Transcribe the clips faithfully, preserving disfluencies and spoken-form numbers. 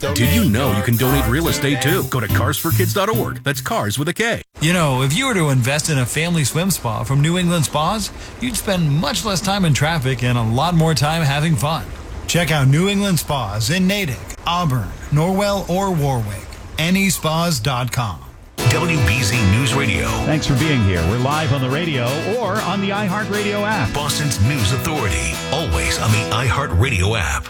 Did you know you can donate real estate too? Go to cars for kids dot org. That's cars with a K. You know, if you were to invest in a family swim spa from New England Spas, you'd spend much less time in traffic and a lot more time having fun. Check out New England Spas in Natick, Auburn, Norwell, or Warwick. Any spas dot com. W B Z News Radio. Thanks for being here. We're live on the radio or on the iHeartRadio app. Boston's News Authority. Always on the iHeartRadio app.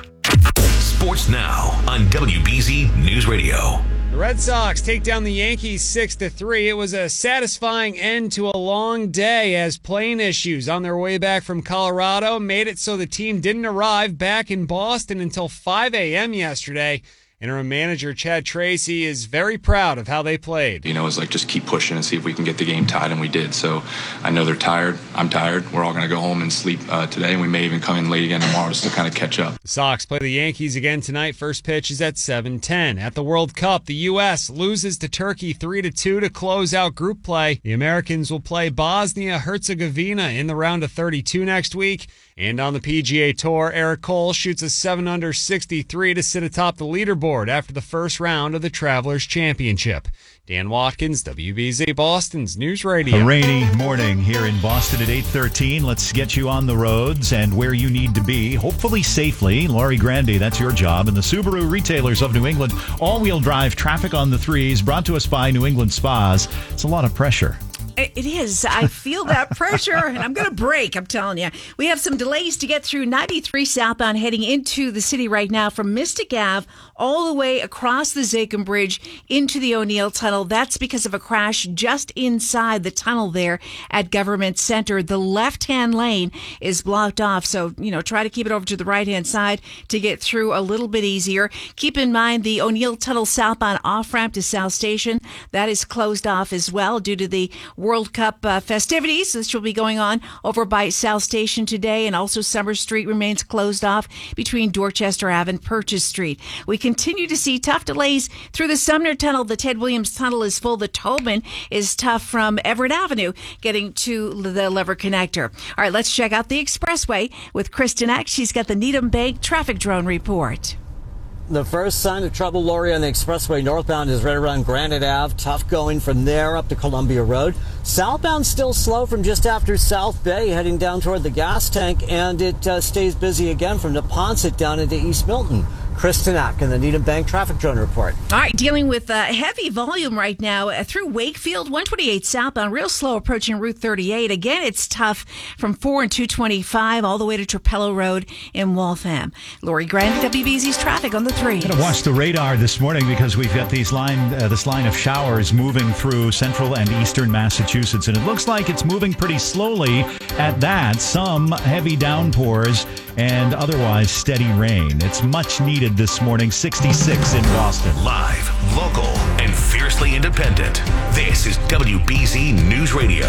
Sports Now on W B Z News Radio. The Red Sox take down the Yankees six to three. It was a satisfying end to a long day as plane issues on their way back from Colorado made it so the team didn't arrive back in Boston until five a.m. yesterday. Interim manager Chad Tracy is very proud of how they played. You know, it's like just keep pushing and see if we can get the game tied, and we did. So I know they're tired. I'm tired. We're all going to go home and sleep uh, today, and we may even come in late again tomorrow just to kind of catch up. The Sox play the Yankees again tonight. First pitch is at seven ten. At the World Cup, the U S loses to Turkey three to two to close out group play. The Americans will play Bosnia-Herzegovina in the round of thirty-two next week. And on the P G A Tour, Eric Cole shoots a seven under sixty-three to sit atop the leaderboard after the first round of the Travelers Championship. Dan Watkins, W B Z Boston's News Radio. A rainy morning here in Boston at eight thirteen. Let's get you on the roads and where you need to be, hopefully safely. Laurie Grande, that's your job. And the Subaru Retailers of New England, all-wheel drive traffic on the threes, brought to us by New England Spas. It's a lot of pressure. It is. I feel that pressure, and I'm going to break, I'm telling you. We have some delays to get through ninety-three southbound heading into the city right now from Mystic Ave all the way across the Zachem Bridge into the O'Neill Tunnel. That's because of a crash just inside the tunnel there at Government Center. The left-hand lane is blocked off, so, you know, try to keep it over to the right-hand side to get through a little bit easier. Keep in mind the O'Neill Tunnel southbound off-ramp to South Station. That is closed off as well due to the World Cup uh, festivities. This will be going on over by South Station today, and also Summer Street remains closed off between Dorchester Ave and Purchase Street. We continue to see tough delays through the Sumner Tunnel. The Ted Williams Tunnel is full. The Tobin is tough from Everett Avenue getting to the Lever Connector. All right, let's check out the expressway with Kristen Eck. She's got the Needham Bank traffic drone report. The first sign of trouble, Lori, on the expressway northbound is right around Granite Ave. Tough going from there up to Columbia Road. Southbound still slow from just after South Bay, heading down toward the gas tank, and it uh, stays busy again from Neponset down into East Milton. Kristen Eck in the Needham Bank traffic drone report. All right, dealing with uh, heavy volume right now uh, through Wakefield, one twenty-eight southbound, real slow approaching Route thirty-eight. Again, it's tough from four and two twenty-five all the way to Trapello Road in Waltham. Lori Grant, W B Z's traffic on the three. I'm going to watch the radar this morning because we've got these line, uh, this line of showers moving through central and eastern Massachusetts, and it looks like it's moving pretty slowly at that. Some heavy downpours and otherwise steady rain. It's much needed this morning. sixty-six in Boston. Live, local, and fiercely independent. This is W B Z News Radio.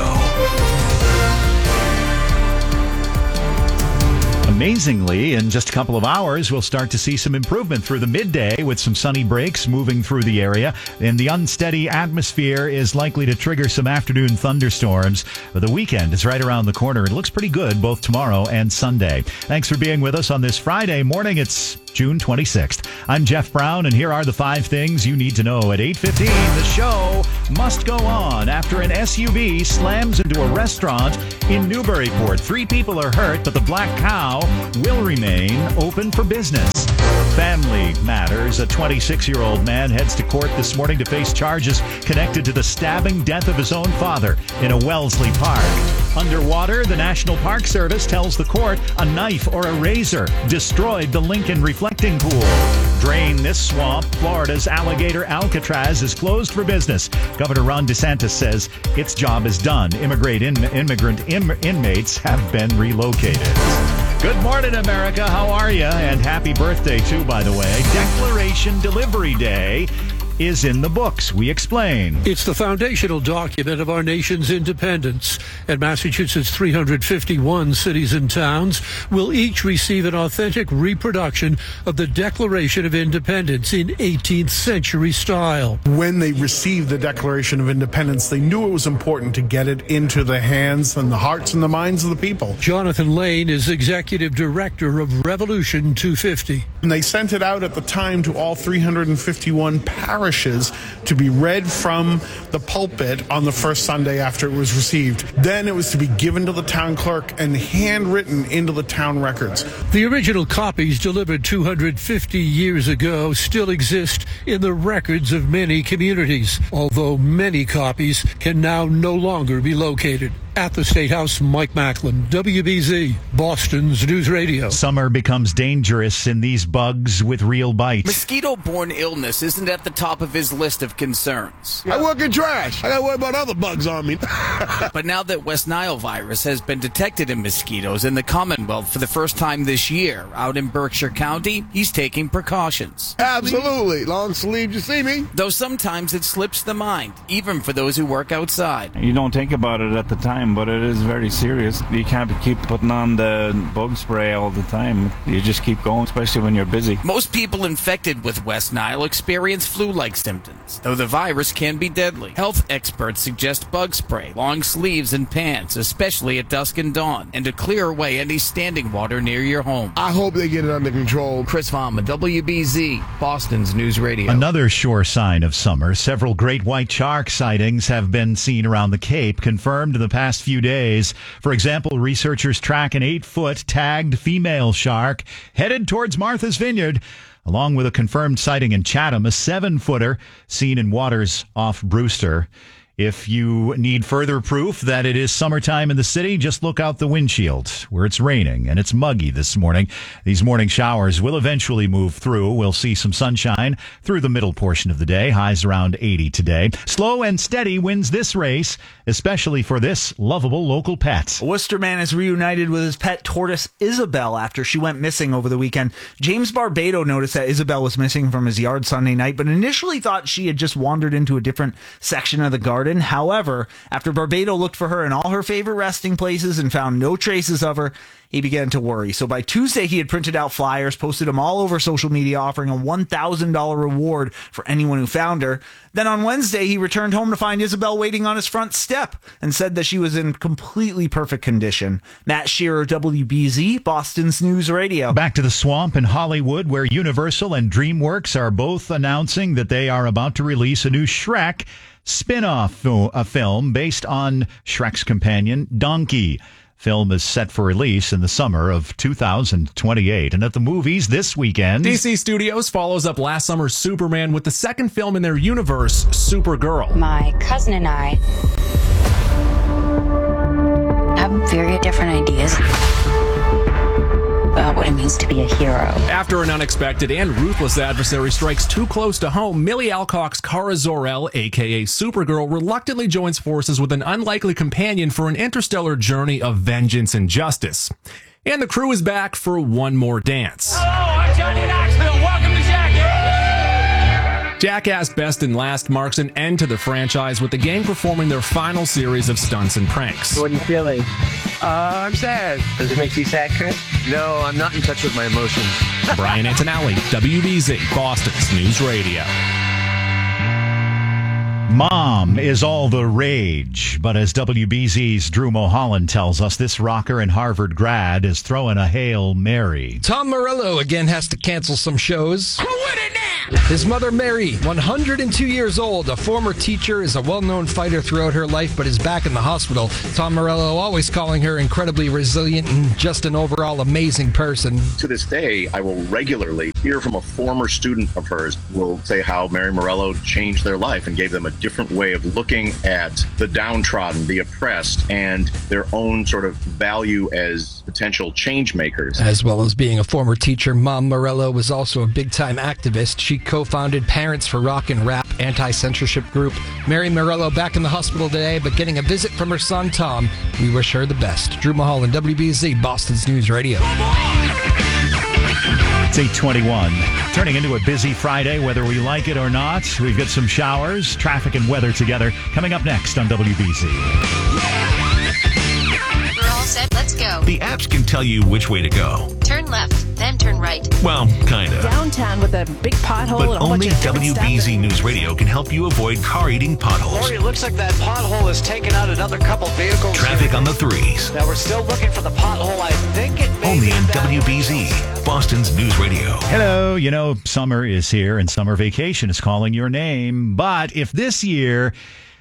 Amazingly, in just a couple of hours, we'll start to see some improvement through the midday with some sunny breaks moving through the area. And the unsteady atmosphere is likely to trigger some afternoon thunderstorms. But the weekend is right around the corner. It looks pretty good both tomorrow and Sunday. Thanks for being with us on this Friday morning. It's June twenty-sixth. I'm Jeff Brown, and here are the five things you need to know. At eight fifteen, the show must go on after an S U V slams into a restaurant in Newburyport. Three people are hurt, but the Black Cow will remain open for business. Family matters. A twenty-six-year-old man heads to court this morning to face charges connected to the stabbing death of his own father in a Wellesley park. Underwater, the National Park Service tells the court a knife or a razor destroyed the Lincoln reflecting pool. Drain this swamp. Florida's alligator Alcatraz is closed for business. Governor Ron DeSantis says its job is done. Immigrant, in, immigrant in, inmates have been relocated. Good morning, America. How are you? And happy birthday, too, by the way. Declaration Delivery Day. is in the books. We explain. It's the foundational document of our nation's independence, and Massachusetts' three hundred fifty-one cities and towns will each receive an authentic reproduction of the Declaration of Independence in eighteenth century style. When they received the Declaration of Independence, they knew it was important to get it into the hands and the hearts and the minds of the people. Jonathan Lane is executive director of Revolution two fifty. And they sent it out at the time to all three hundred fifty-one parishes to be read from the pulpit on the first Sunday after it was received. Then it was to be given to the town clerk and handwritten into the town records. The original copies delivered two hundred fifty years ago still exist in the records of many communities, although many copies can now no longer be located. At the State House, Mike Macklin, W B Z, Boston's News Radio. Summer becomes dangerous in these bugs with real bites. Mosquito-borne illness isn't at the top of his list of concerns. I work in trash. I got to worry about other bugs on me. But now that West Nile virus has been detected in mosquitoes in the Commonwealth for the first time this year, out in Berkshire County, he's taking precautions. Absolutely. Long sleeves, you see me? Though sometimes it slips the mind, even for those who work outside. You don't think about it at the time, but it is very serious. You can't keep putting on the bug spray all the time. You just keep going, especially when you're busy. Most people infected with West Nile experience flu-like symptoms, though the virus can be deadly. Health experts suggest bug spray, long sleeves and pants, especially at dusk and dawn, and to clear away any standing water near your home. I hope they get it under control. Chris Vama, W B Z, Boston's News Radio. Another sure sign of summer. Several great white shark sightings have been seen around the Cape, confirmed in the past few days. For example, researchers track an eight-foot tagged female shark headed towards Martha's Vineyard, along with a confirmed sighting in Chatham, a seven-footer seen in waters off Brewster. If you need further proof that it is summertime in the city, just look out the windshield where it's raining and it's muggy this morning. These morning showers will eventually move through. We'll see some sunshine through the middle portion of the day. Highs around eighty today. Slow and steady wins this race, especially for this lovable local pet. A Worcester man is reunited with his pet tortoise, Isabel, after she went missing over the weekend. James Barbado noticed that Isabel was missing from his yard Sunday night, but initially thought she had just wandered into a different section of the garden. However, after Barbado looked for her in all her favorite resting places and found no traces of her, he began to worry. So by Tuesday, he had printed out flyers, posted them all over social media, offering a one thousand dollars reward for anyone who found her. Then on Wednesday, he returned home to find Isabel waiting on his front step and said that she was in completely perfect condition. Matt Shearer, W B Z, Boston's News Radio. Back to the swamp in Hollywood, where Universal and DreamWorks are both announcing that they are about to release a new Shrek spin-off a film based on Shrek's companion, Donkey. Film is set for release in the summer of two thousand twenty-eight. And at the movies this weekend, D C Studios follows up last summer's Superman with the second film in their universe, Supergirl. My cousin and I have very different ideas about what it means to be a hero. After an unexpected and ruthless adversary strikes too close to home, Millie Alcock's Kara Zor-El, aka Supergirl, reluctantly joins forces with an unlikely companion for an interstellar journey of vengeance and justice. And the crew is back for one more dance. Hello, I'm Johnny Knoxville. Welcome to Jackass. Jackass Best and Last marks an end to the franchise, with the gang performing their final series of stunts and pranks. What are you feeling? Uh, I'm sad. Does it make you sad, Chris? No, I'm not in touch with my emotions. Brian Antonelli, W B Z, Boston's News Radio. Mom is all the rage, but as W B Z's Drew Mulholland tells us, this rocker and Harvard grad is throwing a Hail Mary. Tom Morello again has to cancel some shows. His mother, Mary, one hundred two years old, a former teacher, is a well-known fighter throughout her life, but is back in the hospital. Tom Morello always calling her incredibly resilient and just an overall amazing person. To this day, I will regularly hear from a former student of hers who will say how Mary Morello changed their life and gave them a different way of looking at the downtrodden, the oppressed, and their own sort of value as potential change makers. As well as being a former teacher, Mom Morello was also a big-time activist. She co-founded Parents for Rock and Rap, anti-censorship group. Mary Morello back in the hospital today, but getting a visit from her son, Tom. We wish her the best. Drew Mulholland, W B Z, Boston's News Radio. It's eight twenty-one. Turning into a busy Friday, whether we like it or not. We've got some showers, traffic, and weather together coming up next on W B Z. We're all set. Let's go. The apps can tell you which way to go. Turn left, then turn right. Well, kind of. Downtown with a big pothole But and a whole only bunch of different W B Z stuff. News Radio can help you avoid car-eating potholes. Lori, it looks like that pothole has taken out another couple vehicles. Traffic on the threes. Now, we're still looking for the pothole. I think it may Only be on that W B Z, Boston's News Radio. Hello, you know, summer is here and summer vacation is calling your name. But if this year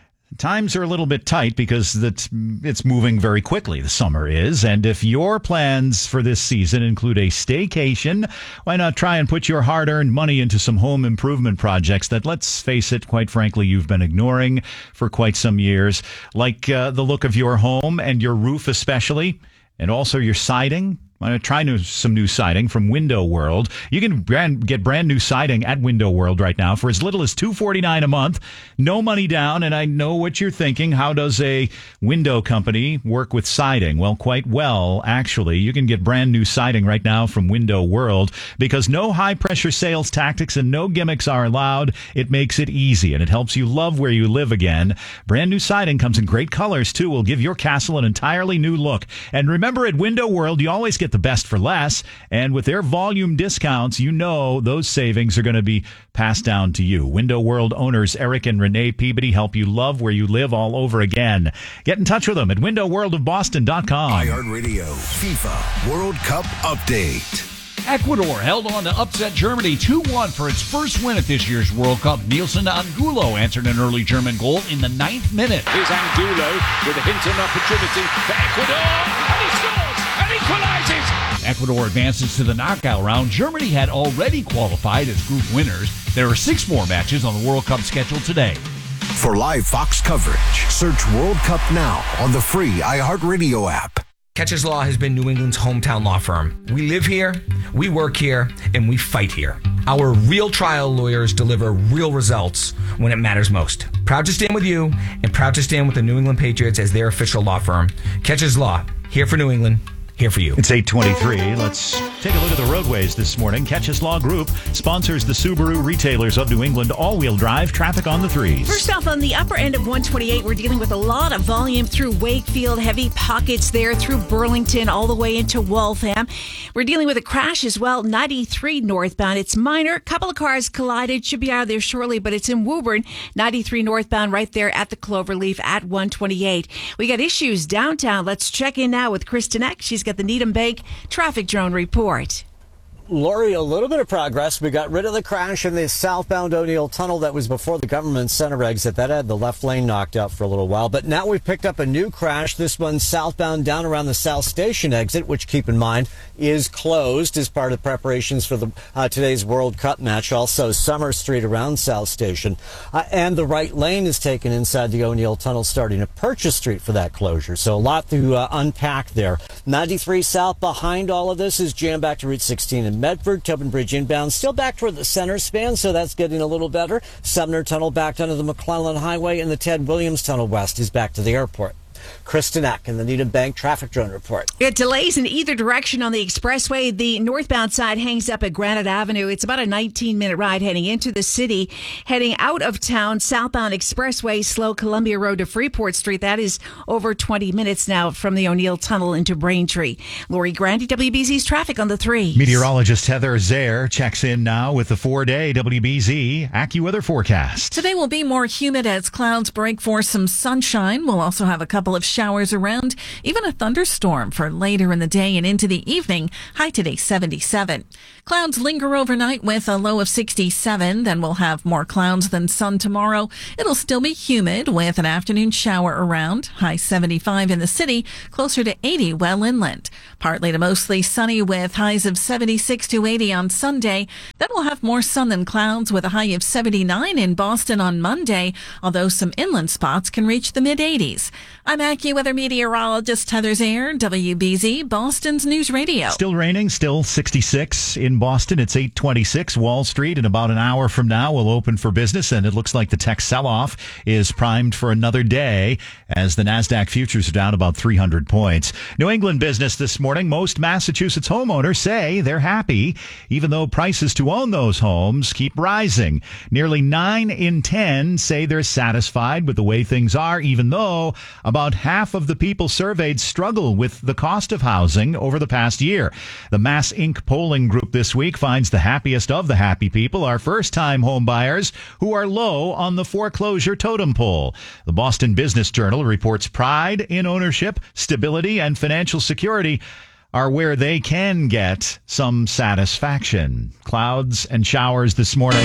times are a little bit tight because that's, it's moving very quickly, the summer is. And if your plans for this season include a staycation, why not try and put your hard-earned money into some home improvement projects that, let's face it, quite frankly, you've been ignoring for quite some years, like uh, the look of your home and your roof especially, and also your siding. I'm going to try new, some new siding from Window World. You can brand, get brand new siding at Window World right now for as little as two hundred forty-nine dollars a month. No money down, and I know what you're thinking. How does a window company work with siding? Well, quite well, actually. You can get brand new siding right now from Window World because no high-pressure sales tactics and no gimmicks are allowed. It makes it easy, and it helps you love where you live again. Brand new siding comes in great colors, too. Will give your castle an entirely new look. And remember, at Window World, you always get the best for less, and with their volume discounts, you know those savings are going to be passed down to you. Window World owners Eric and Renee Peabody help you love where you live all over again. Get in touch with them at window world of boston dot com. iHeartRadio FIFA World Cup Update. Ecuador held on to upset Germany two one for its first win at this year's World Cup. Nielsen Angulo answered an early German goal in the ninth minute. Here's Angulo with a hint and opportunity for Ecuador, and he scores and equalizes. Ecuador advances to the knockout round. Germany had already qualified as group winners. There are six more matches on the World Cup schedule today. For live Fox coverage, search World Cup Now on the free iHeartRadio app. Catches Law has been New England's hometown law firm. We live here, we work here, and we fight here. Our real trial lawyers deliver real results when it matters most. Proud to stand with you and proud to stand with the New England Patriots as their official law firm. Catches Law, here for New England, here for you. It's eight twenty-three. Let's take a look at the roadways this morning. Catches Law Group sponsors the Subaru retailers of New England all-wheel drive traffic on the threes. First off, on the upper end of one twenty-eight, we're dealing with a lot of volume through Wakefield, heavy pockets there through Burlington, all the way into Waltham. We're dealing with a crash as well, ninety-three northbound. It's minor. A couple of cars collided. Should be out of there shortly, but it's in Woburn, ninety-three northbound, right there at the Cloverleaf at one twenty-eight. We got issues downtown. Let's check in now with Kristen Eck. She's got the Needham Bank traffic drone report. Lori, a little bit of progress. We got rid of the crash in the southbound O'Neill Tunnel that was before the Government Center exit. That had the left lane knocked out for a little while. But now we've picked up a new crash. This one southbound down around the South Station exit, which, keep in mind, is closed as part of preparations for the uh, today's World Cup match. Also, Summer Street around South Station. Uh, and the right lane is taken inside the O'Neill Tunnel, starting at Purchase Street for that closure. So a lot to uh, unpack there. ninety-three south behind all of this is jammed back to Route sixteen in Medford. Tobin Bridge inbound still back toward the center span, so that's getting a little better. Sumner Tunnel backed onto the McClellan Highway, and the Ted Williams Tunnel west is back to the airport. Kristen Eck in the Needham Bank traffic drone report. We had delays in either direction on the expressway. The northbound side hangs up at Granite Avenue. It's about a nineteen minute ride heading into the city. Heading out of town, southbound expressway, slow Columbia Road to Freeport Street. That is over twenty minutes now from the O'Neill Tunnel into Braintree. Lori Grandi, W B Z's traffic on the three. Meteorologist Heather Zaire checks in now with the four-day W B Z AccuWeather forecast. Today will be more humid as clouds break for some sunshine. We'll also have a couple of showers around, even a thunderstorm for later in the day and into the evening. High today seventy-seven. Clouds linger overnight with a low of sixty-seven. Then we'll have more clouds than sun tomorrow. It'll still be humid with an afternoon shower around. High seventy-five in the city, closer to eighty well inland. Partly to mostly sunny with highs of seventy-six to eighty on Sunday. Then we'll have more sun than clouds with a high of seventy-nine in Boston on Monday, although some inland spots can reach the mid eighties. I'm I'm AccuWeather meteorologist Heather Zaire, W B Z, Boston's News Radio. Still raining, still sixty-six in Boston. It's eight twenty-six. Wall Street in about an hour from now will open for business, and it looks like the tech sell-off is primed for another day as the NASDAQ futures are down about three hundred points. New England business this morning. Most Massachusetts homeowners say they're happy, even though prices to own those homes keep rising. Nearly nine in ten say they're satisfied with the way things are, even though about half of the people surveyed struggle with the cost of housing over the past year. The Mass Inc polling group this week finds the happiest of the happy people are first-time home buyers who are low on the foreclosure totem pole. The Boston Business Journal reports pride in ownership, stability, and financial security are where they can get some satisfaction. Clouds and showers this morning.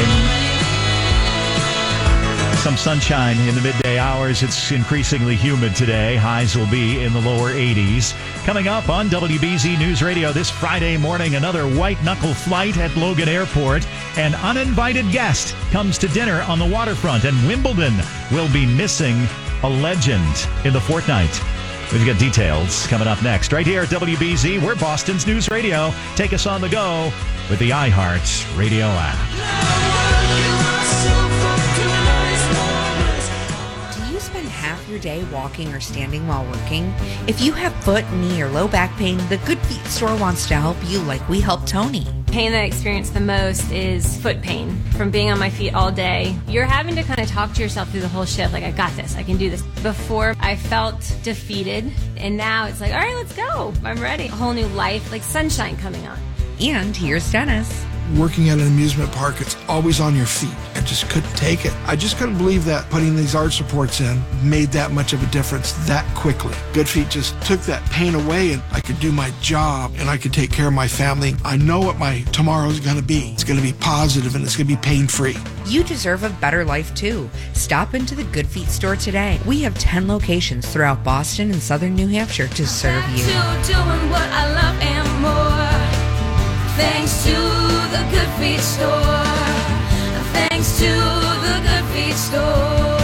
Some sunshine in the midday hours. It's increasingly humid today. Highs will be in the lower eighties. Coming up on W B Z News Radio this Friday morning, another white-knuckle flight at Logan Airport. An uninvited guest comes to dinner on the waterfront, and Wimbledon will be missing a legend in the fortnight. We've got details coming up next. Right here at W B Z, we're Boston's News Radio. Take us on the go with the iHeart Radio app. Half your day walking or standing while working? If you have foot, knee, or low back pain, the Good Feet store wants to help you like we helped Tony. Pain that I experience the most is foot pain from being on my feet all day. You're having to kind of talk to yourself through the whole shift, like, I got this, I can do this. Before, I felt defeated, and now it's like, all right, let's go. I'm ready. A whole new life, like sunshine coming on. And here's Dennis. Working at an amusement park, it's always on your feet. I just couldn't take it. I just couldn't believe that putting these arch supports in made that much of a difference that quickly. Good Feet just took that pain away, and I could do my job and I could take care of my family. I know what my tomorrow's going to be. It's going to be positive and it's going to be pain-free. You deserve a better life too. Stop into the Good Feet store today. We have ten locations throughout Boston and southern New Hampshire to serve you. Doing what I love and more. Thanks to the Good Feet store. Thanks to the Good Feet store.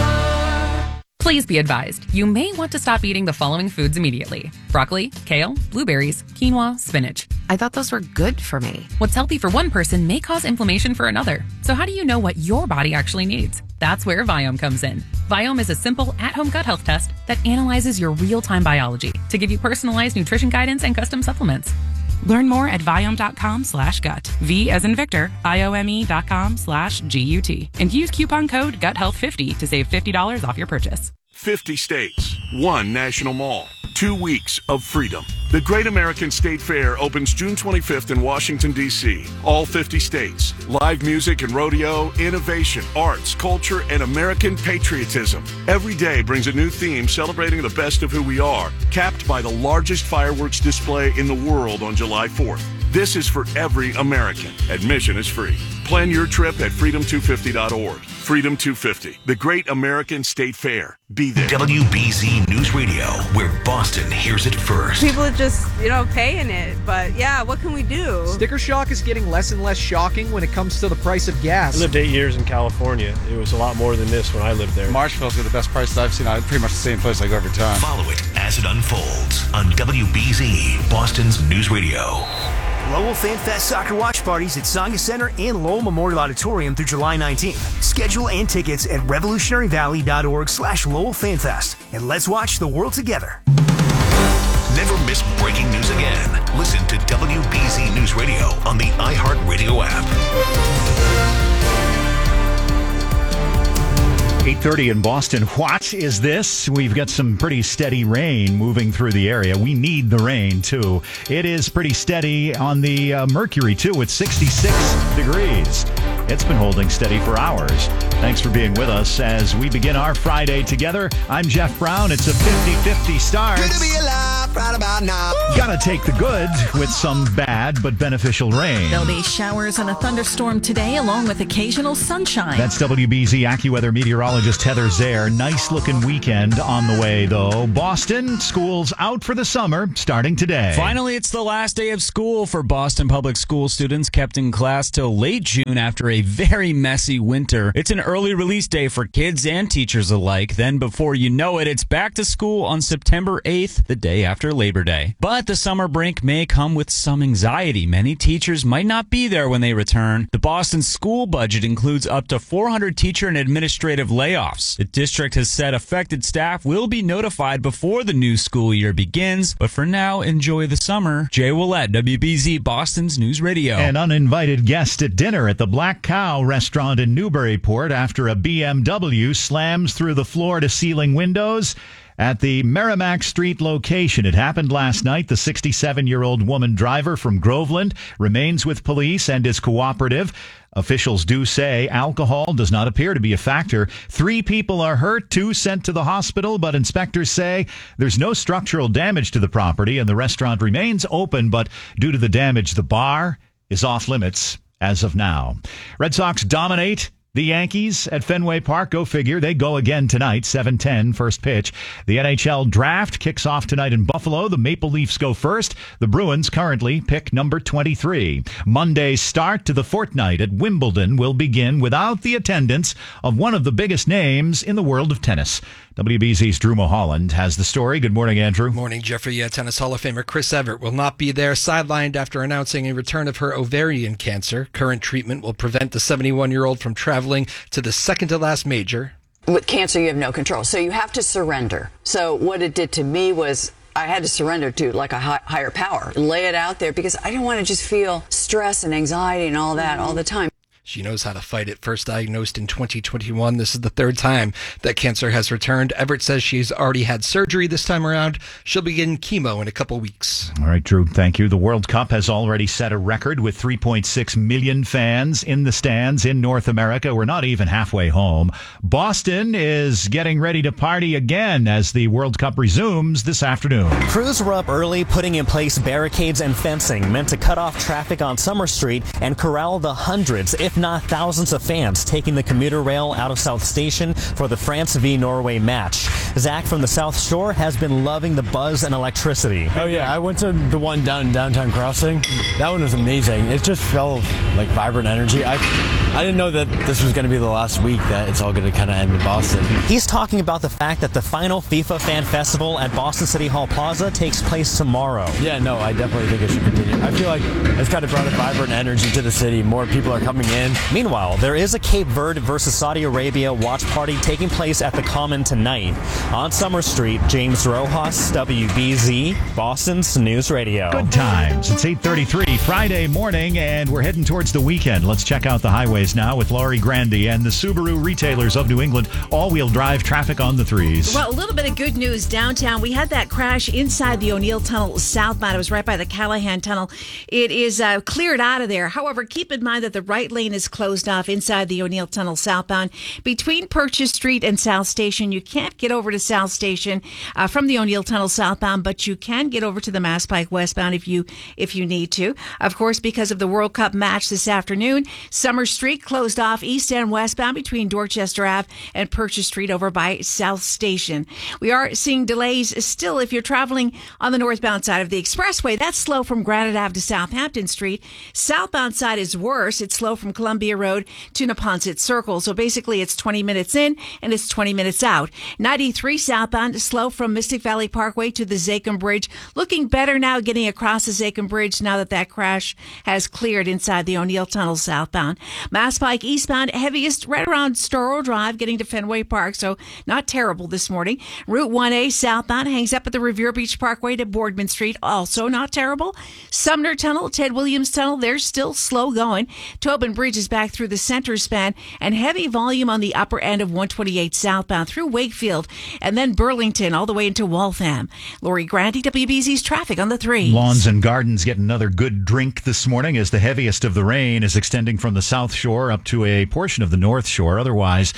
Please be advised, you may want to stop eating the following foods immediately. Broccoli, kale, blueberries, quinoa, spinach. I thought those were good for me. What's healthy for one person may cause inflammation for another. So how do you know what your body actually needs? That's where Viome comes in. Viome is a simple, at-home gut health test that analyzes your real-time biology to give you personalized nutrition guidance and custom supplements. Learn more at Viome.com slash gut. V as in Victor, I-O-M-E dot com slash G-U-T. And use coupon code gut health fifty to save fifty dollars off your purchase. fifty states, one national mall, two weeks of freedom. The Great American State Fair opens June twenty-fifth in Washington, D C All fifty states. Live music and rodeo, innovation, arts, culture, and American patriotism. Every day brings a new theme celebrating the best of who we are, capped by the largest fireworks display in the world on July fourth. This is for every American. Admission is free. Plan your trip at freedom two fifty dot org. Freedom two fifty, the Great American State Fair. Be there. W B Z News Radio, where Boston hears it first. People are just, you know, paying it. But yeah, what can we do? Sticker shock is getting less and less shocking when it comes to the price of gas. I lived eight years in California. It was a lot more than this when I lived there. Marshall's got the best prices I've seen. Pretty much the same place I go every time. Follow it as it unfolds on W B Z, Boston's News Radio. Lowell Fan Fest soccer watch parties at Saga Center and Lowell Memorial Auditorium through July nineteenth. Schedule and tickets at revolutionary valley dot org slash Lowell Fan Fest. And let's watch the world together. Never miss breaking news again. Listen to W B Z News Radio on the iHeartRadio app. eight thirty in Boston. What is this? We've got some pretty steady rain moving through the area. We need the rain, too. It is pretty steady on the uh, Mercury, too, at sixty-six degrees. It's been holding steady for hours. Thanks for being with us as we begin our Friday together. I'm Jeff Brown. It's a fifty-fifty start. Good to be alive. right about now. Gotta take the good with some bad but beneficial rain. There'll be showers and a thunderstorm today, along with occasional sunshine. That's W B Z AccuWeather meteorologist Heather Zare. Nice looking weekend on the way, though. Boston, school's out for the summer, starting today. Finally, it's the last day of school for Boston Public School students, kept in class till late June after a very messy winter. It's an early release day for kids and teachers alike. Then, before you know it, it's back to school on September eighth, the day after Labor Day. But the summer break may come with some anxiety. Many teachers might not be there when they return. The Boston school budget includes up to four hundred teacher and administrative layoffs. The district has said affected staff will be notified before the new school year begins. But for now, enjoy the summer. Jay Willett, W B Z Boston's News Radio. An uninvited guest at dinner at the Black Cow restaurant in Newburyport after a B M W slams through the floor-to-ceiling windows at the Merrimack Street location. It happened last night. The sixty-seven-year-old woman driver from Groveland remains with police and is cooperative. Officials do say alcohol does not appear to be a factor. Three people are hurt, two sent to the hospital, but inspectors say there's no structural damage to the property and the restaurant remains open, but due to the damage, the bar is off limits as of now. Red Sox dominate the Yankees at Fenway Park. Go figure. They go again tonight, seven ten, first pitch. The N H L draft kicks off tonight in Buffalo. The Maple Leafs go first. The Bruins currently pick number twenty-three. Monday's start to the fortnight at Wimbledon will begin without the attendance of one of the biggest names in the world of tennis. W B Z's Drew Mulholland has the story. Good morning, Andrew. Morning, Jeffrey. Yeah, Tennis Hall of Famer Chris Evert will not be there, sidelined after announcing a return of her ovarian cancer. Current treatment will prevent the seventy-one-year-old from traveling to the second-to-last major. With cancer, you have no control, so you have to surrender. So what it did to me was I had to surrender to like a high, higher power, lay it out there because I didn't want to just feel stress and anxiety and all that all the time. She knows how to fight it. First diagnosed in twenty twenty-one. This is the third time that cancer has returned. Everett says she's already had surgery this time around. She'll begin chemo in a couple weeks. All right, Drew, thank you. The World Cup has already set a record with three point six million fans in the stands in North America. We're not even halfway home. Boston is getting ready to party again as the World Cup resumes this afternoon. Crews were up early, putting in place barricades and fencing meant to cut off traffic on Summer Street and corral the hundreds, if not thousands of fans taking the commuter rail out of South Station for the France v Norway match. Zach from the South Shore has been loving the buzz and electricity. Oh yeah, I went to the one down in Downtown Crossing. That one was amazing. It just felt like vibrant energy. I I didn't know that this was going to be the last week that it's all going to kind of end in Boston. He's talking about the fact that the final FIFA Fan Festival at Boston City Hall Plaza takes place tomorrow. Yeah, no, I definitely think it should continue. I feel like it's kind of brought a vibrant energy to the city. More people are coming in. Meanwhile, there is a Cape Verde versus Saudi Arabia watch party taking place at the Common tonight. On Summer Street, James Rojas, W B Z, Boston's News Radio. Good times. It's eight thirty-three Friday morning, and we're heading towards the weekend. Let's check out the highways now with Laurie Grandy and the Subaru retailers of New England. All-wheel drive traffic on the threes. Well, a little bit of good news downtown. We had that crash inside the O'Neill Tunnel southbound. It was right by the Callahan Tunnel. It is uh, cleared out of there. However, keep in mind that the right lane is closed off inside the O'Neill Tunnel southbound. Between Purchase Street and South Station, you can't get over to South Station uh, from the O'Neill Tunnel southbound, but you can get over to the Mass Pike westbound if you if you need to. Of course, because of the World Cup match this afternoon, Summer Street closed off east and westbound between Dorchester Ave and Purchase Street over by South Station. We are seeing delays still if you're traveling on the northbound side of the expressway. That's slow from Granite Ave to Southampton Street. Southbound side is worse. It's slow from Columbia Road to Neponset Circle. So basically it's twenty minutes in and it's twenty minutes out. ninety-three southbound is slow from Mystic Valley Parkway to the Zachem Bridge. Looking better now getting across the Zachem Bridge now that that crash has cleared inside the O'Neill Tunnel southbound. Mass Pike eastbound, heaviest right around Storrow Drive getting to Fenway Park, so not terrible this morning. Route one A southbound hangs up at the Revere Beach Parkway to Boardman Street, also not terrible. Sumner Tunnel, Ted Williams Tunnel, they're still slow going. Tobin Bridge is back through the center span, and heavy volume on the upper end of one twenty-eight southbound through Wakefield, and then Burlington all the way into Waltham. Lori Grandy, W B Z's traffic on the three. Lawns and Gardens get another good drink this morning as the heaviest of the rain is extending from the South Shore up to a portion of the North Shore. Otherwise,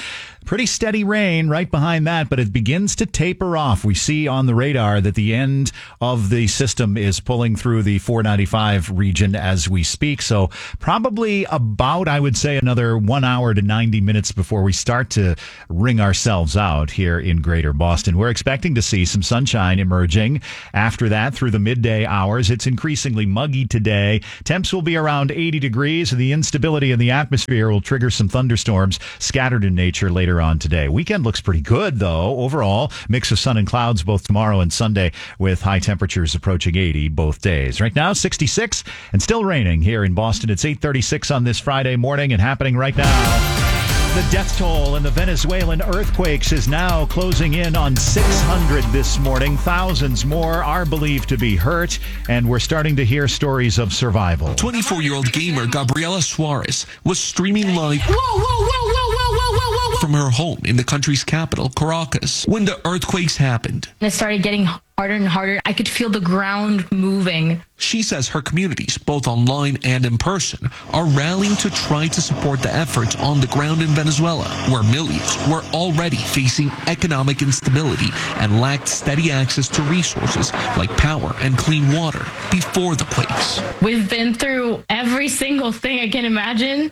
Pretty steady rain right behind that, but it begins to taper off. We see on the radar that the end of the system is pulling through the four ninety-five region as we speak. So probably about, I would say, another one hour to ninety minutes before we start to wring ourselves out here in Greater Boston. We're expecting to see some sunshine emerging after that through the midday hours. It's increasingly muggy today. Temps will be around eighty degrees, and the instability in the atmosphere will trigger some thunderstorms scattered in nature later on today. Weekend looks pretty good, though. Overall, mix of sun and clouds both tomorrow and Sunday with high temperatures approaching eighty both days. Right now, sixty-six and still raining here in Boston. It's eight thirty-six on this Friday morning and happening right now. The death toll in the Venezuelan earthquakes is now closing in on six hundred this morning. Thousands more are believed to be hurt, and we're starting to hear stories of survival. twenty-four-year-old gamer Gabriela Suarez was streaming live whoa, whoa, whoa, whoa, whoa, whoa, whoa, whoa, from her home in the country's capital, Caracas, when the earthquakes happened. It started getting harder and harder. I could feel the ground moving. She says her communities, both online and in person, are rallying to try to support the efforts on the ground in Venezuela, where millions were already facing economic instability and lacked steady access to resources like power and clean water before the quakes. We've been through every single thing I can imagine,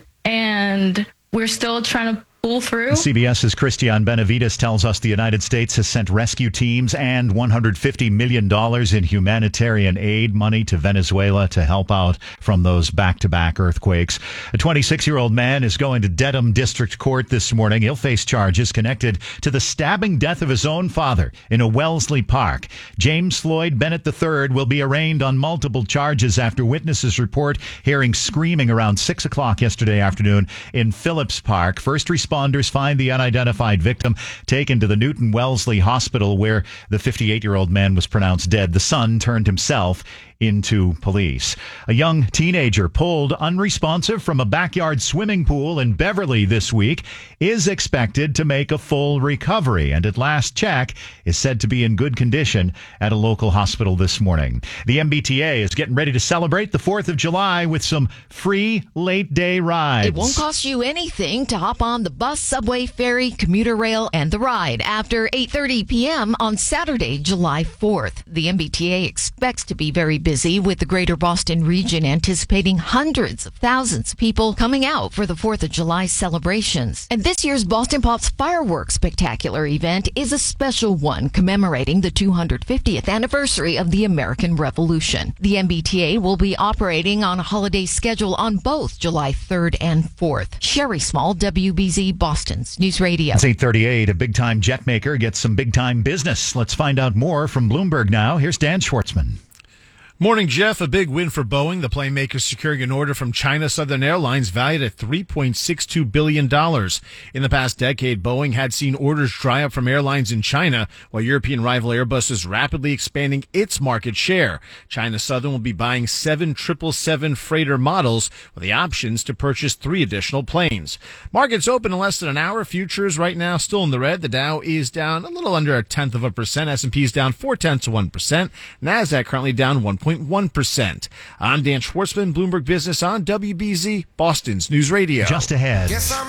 and we're still trying to pull through. CBS's Christian Benavides tells us the United States has sent rescue teams and one hundred fifty million dollars in humanitarian aid money to Venezuela to help out from those back-to-back earthquakes. A twenty-six-year-old man is going to Dedham District Court this morning. He'll face charges connected to the stabbing death of his own father in a Wellesley Park. James Floyd Bennett the third will be arraigned on multiple charges after witnesses report hearing screaming around six o'clock yesterday afternoon in Phillips Park. First responders Responders find the unidentified victim taken to the Newton Wellesley Hospital, where the fifty-eight-year-old man was pronounced dead. The son turned himself into police. A young teenager pulled unresponsive from a backyard swimming pool in Beverly this week is expected to make a full recovery, and at last check is said to be in good condition at a local hospital this morning. The M B T A is getting ready to celebrate the fourth of July with some free late day rides. It won't cost you anything to hop on the bus, subway, ferry, commuter rail, and the ride after eight thirty p.m. on Saturday, July fourth. The M B T A expects to be very busy, with the Greater Boston region anticipating hundreds of thousands of people coming out for the fourth of July celebrations. And this year's Boston Pops Fireworks Spectacular event is a special one commemorating the two hundred fiftieth anniversary of the American Revolution. The M B T A will be operating on a holiday schedule on both July third and fourth. Sherry Small, W B Z Boston's News Radio. It's eight thirty-eight. A big-time jet maker gets some big-time business. Let's find out more from Bloomberg now. Here's Dan Schwartzman. Morning, Jeff. A big win for Boeing. The plane maker securing an order from China Southern Airlines valued at three point six two billion dollars. In the past decade, Boeing had seen orders dry up from airlines in China, while European rival Airbus is rapidly expanding its market share. China Southern will be buying seven triple seven freighter models with the options to purchase three additional planes. Markets open in less than an hour. Futures right now still in the red. The Dow is down a little under a tenth of a percent. S and P is down four tenths of one percent. NASDAQ currently down one point one percent. I'm Dan Schwartzman, Bloomberg Business on W B Z, Boston's News Radio. Just ahead. Yes, I'm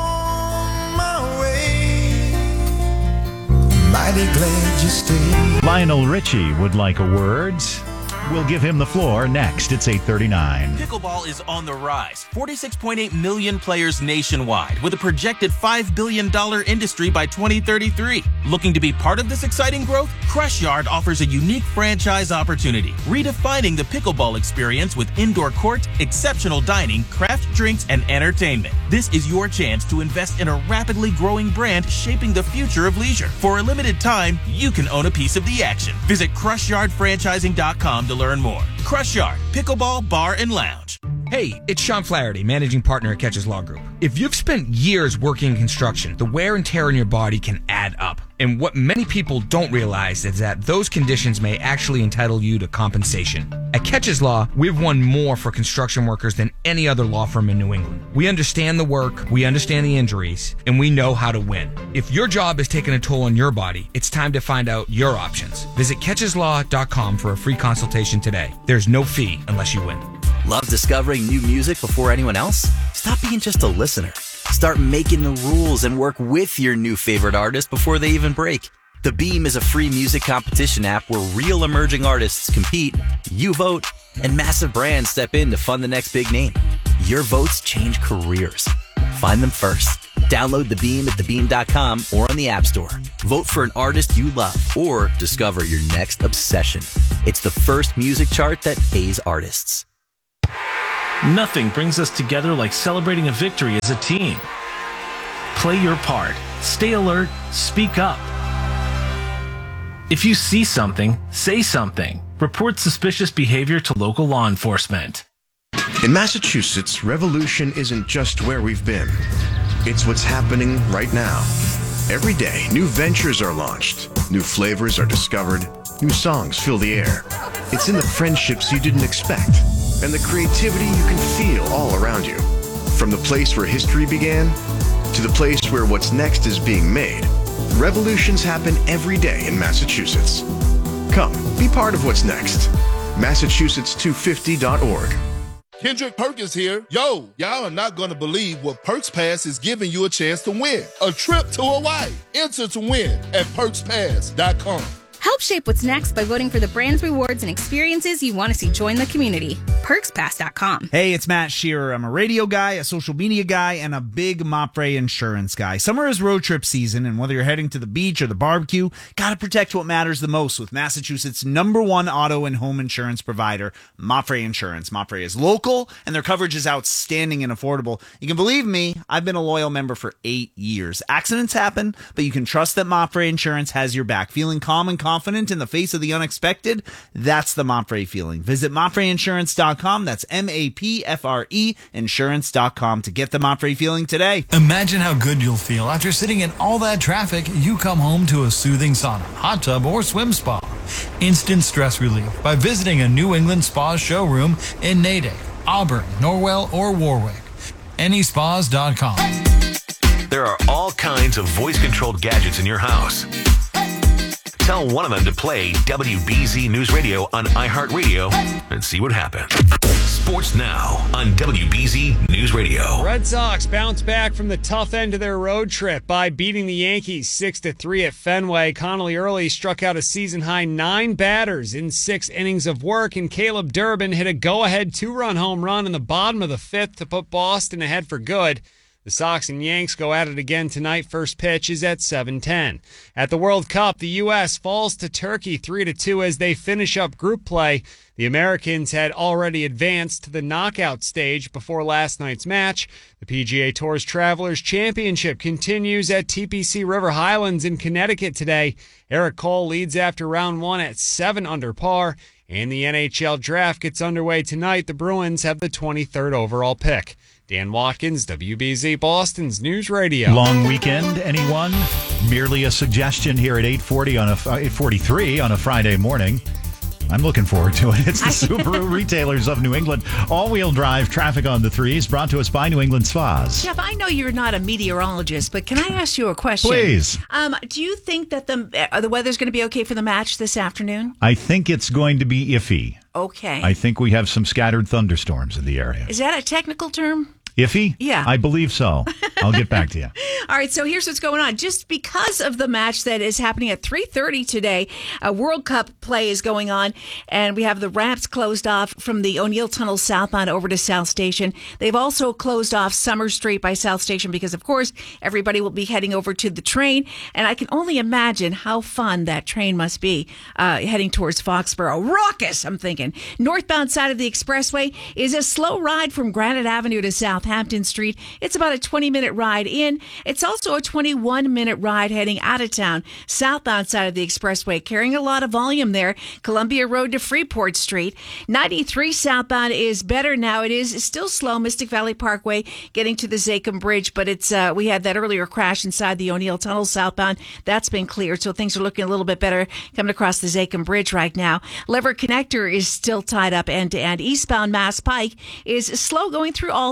on my way. Mighty glad you stayed. Lionel Richie would like a word. We'll give him the floor next. It's eight thirty-nine. Pickleball is on the rise. forty-six point eight million players nationwide, with a projected five billion dollars industry by twenty thirty-three. Looking to be part of this exciting growth? Crush Yard offers a unique franchise opportunity, redefining the pickleball experience with indoor court, exceptional dining, craft drinks, and entertainment. This is your chance to invest in a rapidly growing brand shaping the future of leisure. For a limited time, you can own a piece of the action. Visit crush yard franchising dot com to learn more. Crush Yard, Pickleball Bar and Lounge. Hey, it's Sean Flaherty, managing partner at Catches Law Group. If you've spent years working in construction, the wear and tear on your body can add up. And what many people don't realize is that those conditions may actually entitle you to compensation. At Catches Law, we've won more for construction workers than any other law firm in New England. We understand the work, we understand the injuries, and we know how to win. If your job is taking a toll on your body, it's time to find out your options. Visit catches law dot com for a free consultation today. There's no fee unless you win. Love discovering new music before anyone else? Stop being just a listener Start making the rules and work with your new favorite artist before they even break. The Beam is a free music competition app where real emerging artists compete, you vote, and massive brands step in to fund the next big name. Your votes change careers. Find them first. Download The Beam at the beam dot com or on the App Store. Vote for an artist you love or discover your next obsession. It's the first music chart that pays artists. Nothing brings us together like celebrating a victory as a team. Play your part. Stay alert. Speak up. If you see something, say something. Report suspicious behavior to local law enforcement. In Massachusetts, revolution isn't just where we've been. It's what's happening right now. Every day, new ventures are launched, new flavors are discovered, new songs fill the air. It's in the friendships you didn't expect, and the creativity you can feel all around you. From the place where history began, to the place where what's next is being made, revolutions happen every day in Massachusetts. Come, be part of what's next. Massachusetts two fifty dot org. Kendrick Perkins here. Yo, y'all are not going to believe what Perks Pass is giving you a chance to win. A trip to Hawaii. Enter to win at perks pass dot com. Help shape what's next by voting for the brands, rewards, and experiences you want to see join the community. perks pass dot com. Hey, it's Matt Shearer. I'm a radio guy, a social media guy, and a big Mopre insurance guy. Summer is road trip season, and whether you're heading to the beach or the barbecue, gotta protect what matters the most with Massachusetts' number one auto and home insurance provider, Mopre Insurance. Mopre is local, and their coverage is outstanding and affordable. You can believe me, I've been a loyal member for eight years. Accidents happen, but you can trust that Mopre Insurance has your back. Feeling calm and confident in the face of the unexpected? That's the Mopre feeling. Visit mopre insurance dot com. That's M A P F R E insurance dot com to get the Mopre feeling today. Imagine how good you'll feel after sitting in all that traffic. You come home to a soothing sauna, hot tub, or swim spa. Instant stress relief by visiting a New England Spa showroom in Natick, Auburn, Norwell, or Warwick. any spas dot com. There are all kinds of voice-controlled gadgets in your house. Tell one of them to play W B Z News Radio on iHeartRadio and see what happens. Sports now on W B Z News Radio. Red Sox bounce back from the tough end of their road trip by beating the Yankees six to three at Fenway. Connolly Early struck out a season-high nine batters in six innings of work, and Caleb Durbin hit a go-ahead two-run home run in the bottom of the fifth to put Boston ahead for good. The Sox and Yanks go at it again tonight. First pitch is at seven ten. At the World Cup, the U S falls to Turkey three to two as they finish up group play. The Americans had already advanced to the knockout stage before last night's match. The P G A Tour's Travelers Championship continues at T P C River Highlands in Connecticut today. Eric Cole leads after round one at seven under par. And the N H L draft gets underway tonight. The Bruins have the twenty-third overall pick. Dan Watkins, W B Z Boston's News Radio. Long weekend, anyone? Merely a suggestion here at eight forty on a eight forty-three on a Friday morning. I'm looking forward to it. It's the Subaru Retailers of New England. All-wheel drive traffic on the threes brought to us by New England Spas. Jeff, I know you're not a meteorologist, but can I ask you a question? Please. Um, do you think that the uh, the weather's going to be okay for the match this afternoon? I think it's going to be iffy. Okay. I think we have some scattered thunderstorms in the area. Is that a technical term? Iffy? Yeah. I believe so. I'll get back to you. All right, so here's what's going on. Just because of the match that is happening at three thirty today, a World Cup play is going on, and we have the ramps closed off from the O'Neill Tunnel southbound over to South Station. They've also closed off Summer Street by South Station because, of course, everybody will be heading over to the train, and I can only imagine how fun that train must be uh, heading towards Foxborough. Raucous, I'm thinking. Northbound side of the expressway is a slow ride from Granite Avenue to Southampton Street. It's about a twenty-minute ride in. It's also a twenty-one minute ride heading out of town. Southbound side of the expressway, carrying a lot of volume there. Columbia Road to Freeport Street. ninety-three southbound is better now. It is still slow. Mystic Valley Parkway getting to the Zachem Bridge, but it's uh, we had that earlier crash inside the O'Neill Tunnel southbound. That's been cleared, so things are looking a little bit better coming across the Zachem Bridge right now. Lever Connector is still tied up end to end. Eastbound Mass Pike is slow going through Alston, approaching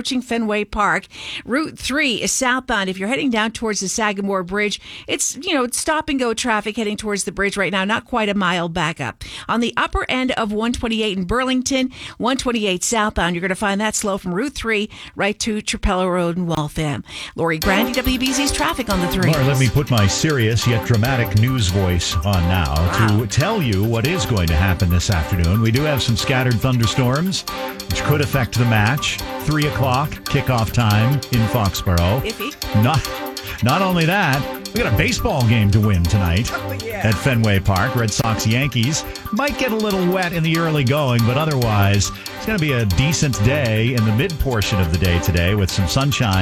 approaching Fenway Park. Route three is southbound. If you're heading down towards the Sagamore Bridge, it's, you know, it's stop and go traffic heading towards the bridge right now, not quite a mile back up. On the upper end of one twenty-eight in Burlington, one twenty-eight southbound, you're going to find that slow from Route three right to Trapello Road in Waltham. Lori Grandi, W B Z's traffic on the three. Laura, let me put my serious yet dramatic news voice on now Wow. to tell you what is going to happen this afternoon. We do have some scattered thunderstorms, which could affect the match. Three o'clock kickoff time in Foxborough. Iffy. Not, not only that, we got a baseball game to win tonight Oh, yeah. at Fenway Park. Red Sox Yankees might get a little wet in the early going, but otherwise it's going to be a decent day in the mid portion of the day today with some sunshine.